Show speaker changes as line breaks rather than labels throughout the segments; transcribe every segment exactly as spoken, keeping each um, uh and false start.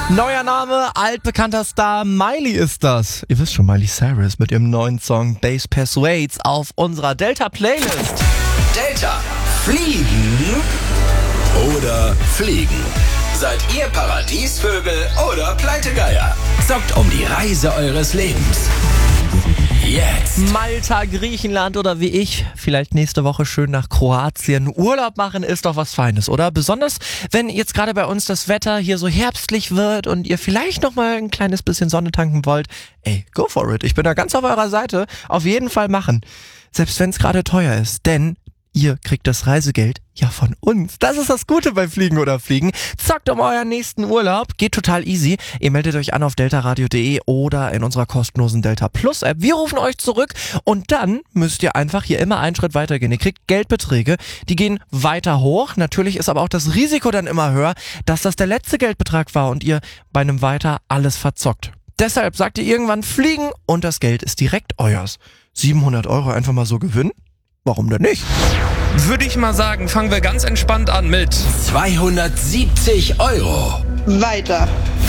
Neuer Name, altbekannter Star, Miley ist das. Ihr wisst schon, Miley Cyrus mit ihrem neuen Song Bass Persuades auf unserer Delta-Playlist.
Delta, fliegen oder fliegen? Seid ihr Paradiesvögel oder Pleitegeier? Zockt um die Reise eures Lebens. Jetzt.
Malta, Griechenland oder wie ich, vielleicht nächste Woche schön nach Kroatien. Urlaub machen ist doch was Feines, oder? Besonders, wenn jetzt gerade bei uns das Wetter hier so herbstlich wird und ihr vielleicht noch mal ein kleines bisschen Sonne tanken wollt. Ey, go for it. Ich bin da ganz auf eurer Seite. Auf jeden Fall machen. Selbst wenn es gerade teuer ist, denn ihr kriegt das Reisegeld ja von uns. Das ist das Gute bei Fliegen oder Fliegen. Zockt um euren nächsten Urlaub. Geht total easy. Ihr meldet euch an auf deltaradio punkt de oder in unserer kostenlosen Delta Plus App. Wir rufen euch zurück und dann müsst ihr einfach hier immer einen Schritt weiter gehen. Ihr kriegt Geldbeträge, die gehen weiter hoch. Natürlich ist aber auch das Risiko dann immer höher, dass das der letzte Geldbetrag war und ihr bei einem Weiter alles verzockt. Deshalb sagt ihr irgendwann fliegen und das Geld ist direkt euers. siebenhundert Euro einfach mal so gewinnen? Warum denn nicht?
Würde ich mal sagen, fangen wir ganz entspannt an mit
zweihundertsiebzig Euro.
Weiter.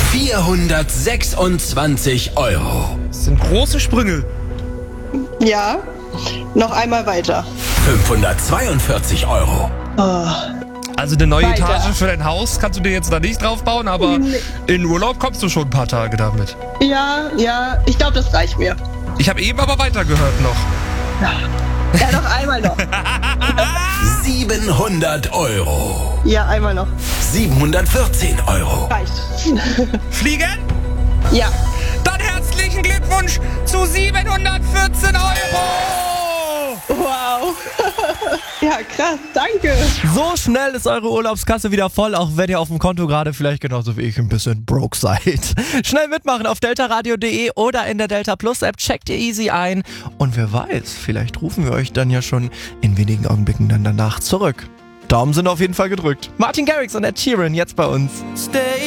vierhundertsechsundzwanzig Euro.
Das sind große Sprünge.
Ja. Noch einmal weiter.
fünfhundertzweiundvierzig Euro.
Oh.
Also eine neue
Weiter.
Etage für dein Haus kannst du dir jetzt da nicht drauf bauen, aber
Nee.
in Urlaub kommst du schon ein paar Tage damit.
Ja, ja. Ich glaube, das reicht mir.
Ich habe eben aber weitergehört noch.
Ja, noch einmal noch.
siebenhundert Euro.
Ja, einmal noch.
siebenhundertvierzehn Euro.
Reicht.
Fliegen?
Ja.
Dann herzlichen Glückwunsch zu siebenhundertvierzehn Euro!
Wow. Ja, krass. Danke.
So schnell ist eure Urlaubskasse wieder voll, auch wenn ihr auf dem Konto gerade vielleicht genauso wie ich ein bisschen broke seid. Schnell mitmachen auf deltaradio punkt de oder in der Delta Plus App. Checkt ihr easy ein. Und wer weiß, vielleicht rufen wir euch dann ja schon in wenigen Augenblicken dann danach zurück. Daumen sind auf jeden Fall gedrückt. Martin Garrix und Ed Sheeran jetzt bei uns. Stay